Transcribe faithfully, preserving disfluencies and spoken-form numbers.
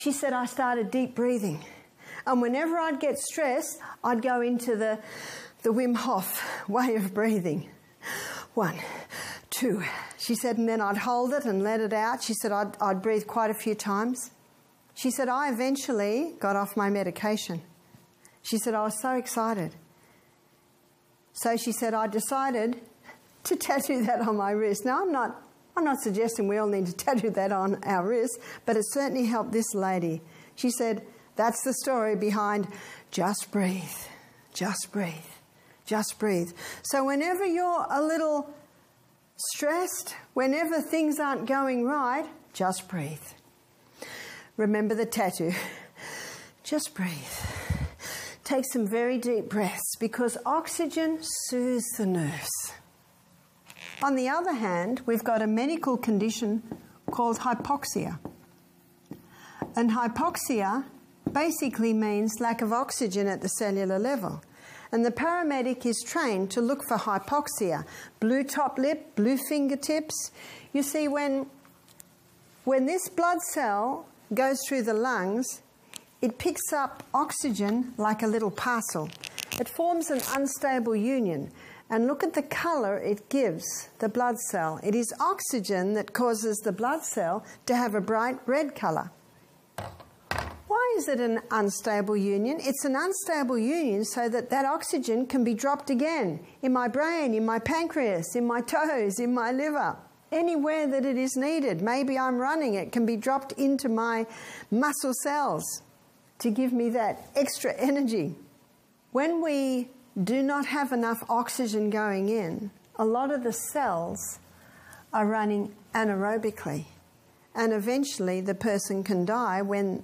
She said, I started deep breathing. And whenever I'd get stressed, I'd go into the, the Wim Hof way of breathing. One, two. She said, and then I'd hold it and let it out. She said, I'd, I'd breathe quite a few times. She said, I eventually got off my medication. She said, I was so excited. So she said, I decided to tattoo that on my wrist. Now, I'm not, I'm not suggesting we all need to tattoo that on our wrist, but it certainly helped this lady. She said, that's the story behind just breathe, just breathe, just breathe. So whenever you're a little stressed, whenever things aren't going right, just breathe. Remember the tattoo. Just breathe. Take some very deep breaths because oxygen soothes the nerves. On the other hand, we've got a medical condition called hypoxia. And hypoxia basically means lack of oxygen at the cellular level. And the paramedic is trained to look for hypoxia. Blue top lip, blue fingertips. You see, when, when this blood cell goes through the lungs, it picks up oxygen like a little parcel. It forms an unstable union. And look at the colour it gives the blood cell. It is oxygen that causes the blood cell to have a bright red colour. Why is it an unstable union? It's an unstable union so that that oxygen can be dropped again in my brain, in my pancreas, in my toes, in my liver, anywhere that it is needed. Maybe I'm running, it can be dropped into my muscle cells to give me that extra energy. When we do not have enough oxygen going in, a lot of the cells are running anaerobically. And eventually the person can die when